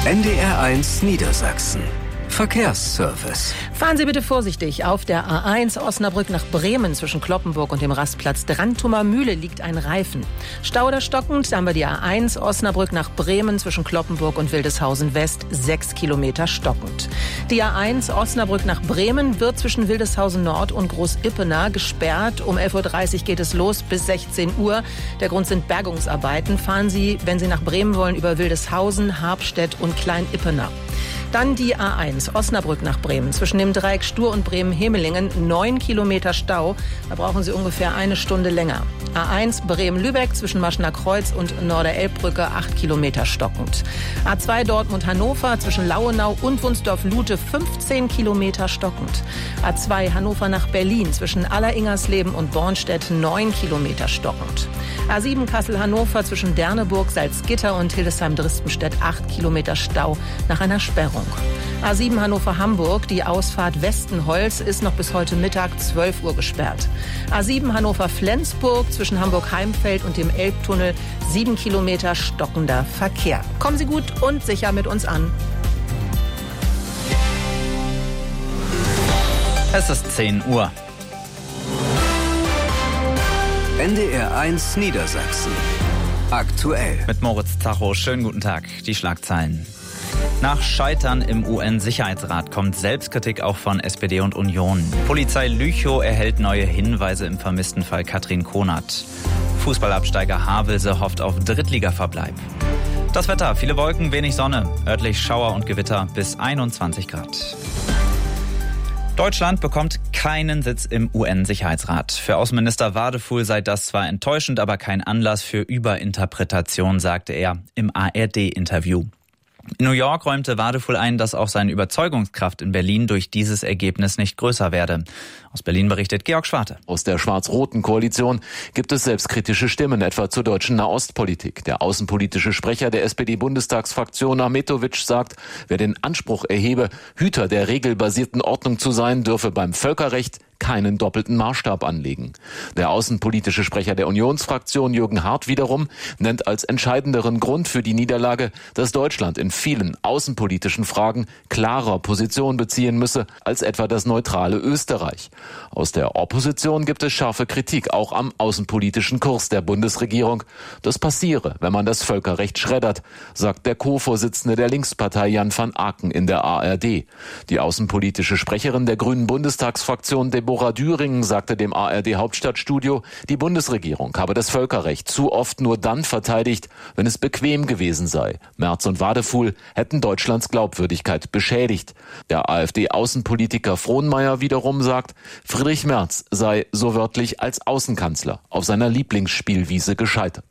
NDR1 Niedersachsen. Verkehrsservice. Fahren Sie bitte vorsichtig. Auf der A1 Osnabrück nach Bremen zwischen Kloppenburg und dem Rastplatz Drantumer Mühle liegt ein Reifen. Stau oder stockend, da haben wir die A1 Osnabrück nach Bremen zwischen Kloppenburg und Wildeshausen West, 6 Kilometer stockend. Die A1 Osnabrück nach Bremen wird zwischen Wildeshausen Nord und Groß-Ippener gesperrt. Um 11.30 Uhr geht es los bis 16 Uhr. Der Grund sind Bergungsarbeiten. Fahren Sie, wenn Sie nach Bremen wollen, über Wildeshausen, Harpstedt und Klein-Ippener. Dann die A1 Osnabrück nach Bremen. Zwischen dem Dreieck Stur und Bremen-Hemelingen 9 Kilometer Stau. Da brauchen Sie ungefähr eine Stunde länger. A1 Bremen-Lübeck zwischen Maschener Kreuz und Norderelbbrücke 8 Kilometer stockend. A2 Dortmund-Hannover zwischen Lauenau und Wunsdorf-Lute 15 Kilometer stockend. A2 Hannover nach Berlin zwischen Alleringersleben und Bornstedt 9 Kilometer stockend. A7 Kassel-Hannover zwischen Derneburg, Salzgitter und Hildesheim-Dristenstedt 8 Kilometer Stau nach einer Sperrung. A7 Hannover-Hamburg, die Ausfahrt Westenholz ist noch bis heute Mittag 12 Uhr gesperrt. A7 Hannover-Flensburg zwischen Hamburg-Heimfeld und dem Elbtunnel 7 Kilometer stockender Verkehr. Kommen Sie gut und sicher mit uns an. Es ist 10 Uhr. NDR1 Niedersachsen. Aktuell. Mit Moritz Zacho, schönen guten Tag. Die Schlagzeilen. Nach Scheitern im UN-Sicherheitsrat kommt Selbstkritik auch von SPD und Union. Polizei Lüchow erhält neue Hinweise im vermissten Fall Katrin Konert. Fußballabsteiger Havelse hofft auf Drittligaverbleib. Das Wetter, viele Wolken, wenig Sonne. Örtlich Schauer und Gewitter bis 21 Grad. Deutschland bekommt keinen Sitz im UN-Sicherheitsrat. Für Außenminister Wadefuhl sei das zwar enttäuschend, aber kein Anlass für Überinterpretation, sagte er im ARD-Interview. In New York räumte Wadefuhl ein, dass auch seine Überzeugungskraft in Berlin durch dieses Ergebnis nicht größer werde. Aus Berlin berichtet Georg Schwarte. Aus der schwarz-roten Koalition gibt es selbstkritische Stimmen, etwa zur deutschen Nahostpolitik. Der außenpolitische Sprecher der SPD-Bundestagsfraktion Ahmetovic sagt, wer den Anspruch erhebe, Hüter der regelbasierten Ordnung zu sein, dürfe beim Völkerrecht keinen doppelten Maßstab anlegen. Der außenpolitische Sprecher der Unionsfraktion Jürgen Hart wiederum nennt als entscheidenderen Grund für die Niederlage, dass Deutschland in vielen außenpolitischen Fragen klarer Position beziehen müsse als etwa das neutrale Österreich. Aus der Opposition gibt es scharfe Kritik auch am außenpolitischen Kurs der Bundesregierung. Das passiere, wenn man das Völkerrecht schreddert, sagt der Co-Vorsitzende der Linkspartei Jan van Aken in der ARD. Die außenpolitische Sprecherin der Grünen Bundestagsfraktion Deborah Düringen sagte dem ARD-Hauptstadtstudio, die Bundesregierung habe das Völkerrecht zu oft nur dann verteidigt, wenn es bequem gewesen sei. Merz und Wadefuhl hätten Deutschlands Glaubwürdigkeit beschädigt. Der AfD-Außenpolitiker Frohnmeier wiederum sagt, Friedrich Merz sei so wörtlich als Außenkanzler auf seiner Lieblingsspielwiese gescheitert.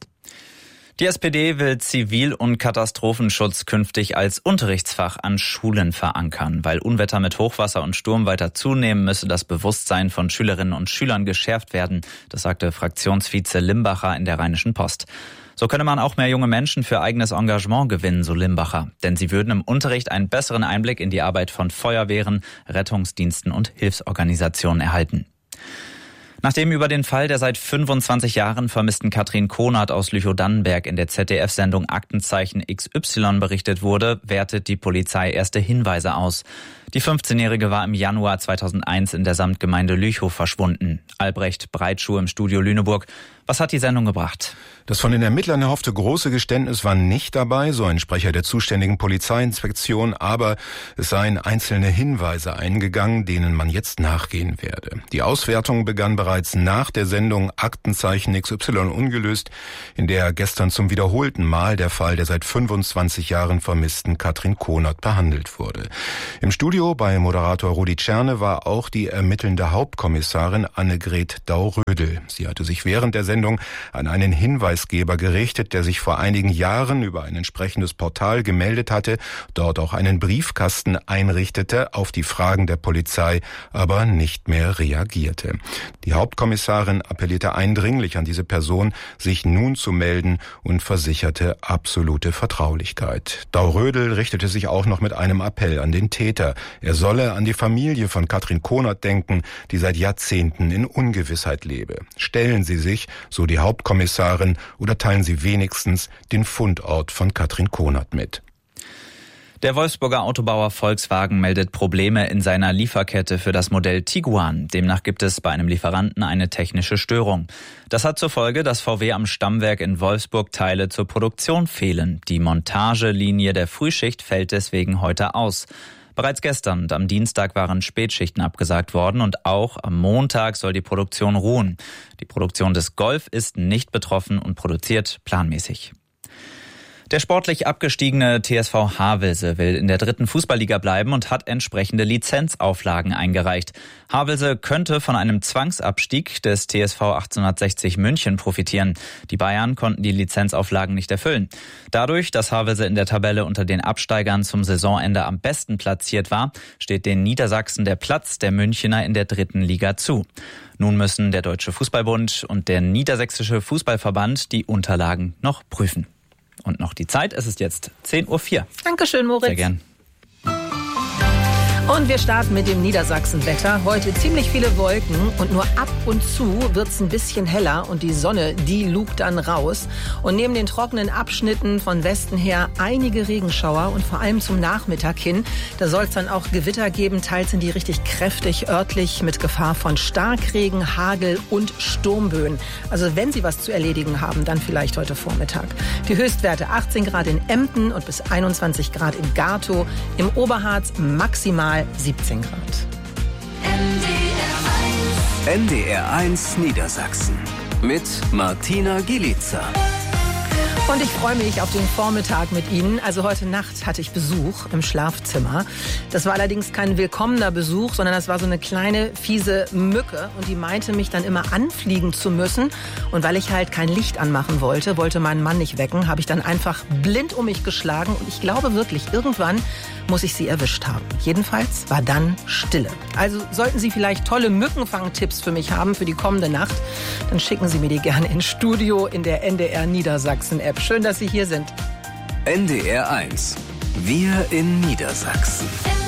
Die SPD will Zivil- und Katastrophenschutz künftig als Unterrichtsfach an Schulen verankern. Weil Unwetter mit Hochwasser und Sturm weiter zunehmen, müsse das Bewusstsein von Schülerinnen und Schülern geschärft werden. Das sagte Fraktionsvize Limbacher in der Rheinischen Post. So könne man auch mehr junge Menschen für eigenes Engagement gewinnen, so Limbacher. Denn sie würden im Unterricht einen besseren Einblick in die Arbeit von Feuerwehren, Rettungsdiensten und Hilfsorganisationen erhalten. Nachdem über den Fall der seit 25 Jahren vermissten Katrin Konert aus Lüchow-Dannenberg in der ZDF-Sendung Aktenzeichen XY berichtet wurde, wertet die Polizei erste Hinweise aus. Die 15-Jährige war im Januar 2001 in der Samtgemeinde Lüchow verschwunden. Albrecht Breitschuh im Studio Lüneburg. Was hat die Sendung gebracht? Das von den Ermittlern erhoffte große Geständnis war nicht dabei, so ein Sprecher der zuständigen Polizeiinspektion, aber es seien einzelne Hinweise eingegangen, denen man jetzt nachgehen werde. Die Auswertung begann bereits nach der Sendung Aktenzeichen XY ungelöst, in der gestern zum wiederholten Mal der Fall der seit 25 Jahren vermissten Katrin Konert behandelt wurde. Im Studio bei Moderator Rudi Czerne war auch die ermittelnde Hauptkommissarin Annegret Daurödel. Sie hatte sich während der Sendung an einen Hinweisgeber gerichtet, der sich vor einigen Jahren über ein entsprechendes Portal gemeldet hatte, dort auch einen Briefkasten einrichtete, auf die Fragen der Polizei aber nicht mehr reagierte. Die Hauptkommissarin appellierte eindringlich an diese Person, sich nun zu melden und versicherte absolute Vertraulichkeit. Daurödel richtete sich auch noch mit einem Appell an den Täter. Er solle an die Familie von Katrin Konert denken, die seit Jahrzehnten in Ungewissheit lebe. Stellen Sie sich, so die Hauptkommissarin, oder teilen Sie wenigstens den Fundort von Katrin Konert mit. Der Wolfsburger Autobauer Volkswagen meldet Probleme in seiner Lieferkette für das Modell Tiguan. Demnach gibt es bei einem Lieferanten eine technische Störung. Das hat zur Folge, dass VW am Stammwerk in Wolfsburg Teile zur Produktion fehlen. Die Montagelinie der Frühschicht fällt deswegen heute aus. Bereits gestern und am Dienstag waren Spätschichten abgesagt worden und auch am Montag soll die Produktion ruhen. Die Produktion des Golf ist nicht betroffen und produziert planmäßig. Der sportlich abgestiegene TSV Havelse will in der 3. Fußballliga bleiben und hat entsprechende Lizenzauflagen eingereicht. Havelse könnte von einem Zwangsabstieg des TSV 1860 München profitieren. Die Bayern konnten die Lizenzauflagen nicht erfüllen. Dadurch, dass Havelse in der Tabelle unter den Absteigern zum Saisonende am besten platziert war, steht den Niedersachsen der Platz der Münchner in der 3. Liga zu. Nun müssen der Deutsche Fußballbund und der Niedersächsische Fußballverband die Unterlagen noch prüfen. Und noch die Zeit, es ist jetzt 10:04 Uhr. Dankeschön, Moritz. Sehr gern. Und wir starten mit dem Niedersachsenwetter. Heute ziemlich viele Wolken und nur ab und zu wird es ein bisschen heller und die Sonne, die lugt dann raus. Und neben den trockenen Abschnitten von Westen her einige Regenschauer und vor allem zum Nachmittag hin. Da soll es dann auch Gewitter geben. Teils sind die richtig kräftig örtlich mit Gefahr von Starkregen, Hagel und Sturmböen. Also wenn Sie was zu erledigen haben, dann vielleicht heute Vormittag. Die Höchstwerte 18 Grad in Emden und bis 21 Grad in Gatow. Im Oberharz maximal 17 Grad. NDR1 Niedersachsen mit Martina Gielitzer. Und ich freue mich auf den Vormittag mit Ihnen. Also heute Nacht hatte ich Besuch im Schlafzimmer. Das war allerdings kein willkommener Besuch, sondern das war so eine kleine, fiese Mücke. Und die meinte, mich dann immer anfliegen zu müssen. Und weil ich halt kein Licht anmachen wollte meinen Mann nicht wecken, habe ich dann einfach blind um mich geschlagen. Und ich glaube wirklich, irgendwann muss ich sie erwischt haben. Jedenfalls war dann Stille. Also sollten Sie vielleicht tolle Mückenfangtipps für mich haben für die kommende Nacht, dann schicken Sie mir die gerne ins Studio in der NDR Niedersachsen App. Schön, dass Sie hier sind. NDR1. Wir in Niedersachsen.